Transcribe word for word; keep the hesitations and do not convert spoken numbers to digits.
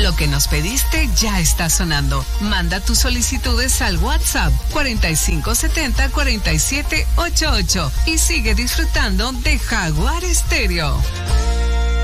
Lo que nos pediste ya está sonando. Manda tus solicitudes al WhatsApp cuarenta y cinco setenta cuarenta y siete ochenta y ocho y sigue disfrutando de Jaguar Estéreo.